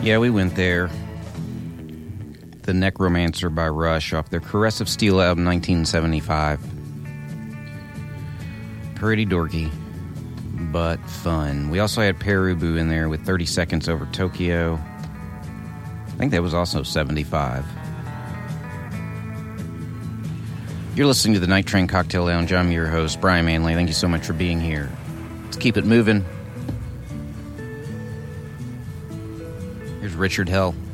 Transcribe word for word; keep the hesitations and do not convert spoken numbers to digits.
Yeah, we went there. The Necromancer by Rush off their Caress of Steel album nineteen seventy-five. Pretty dorky, but fun. We also had Perubu in there with thirty seconds Over Tokyo. I think that was also seventy-five. You're listening to the Night Train Cocktail Lounge. I'm your host, Brian Manley. Thank you so much for being here. Let's keep it moving. Here's Richard Hell.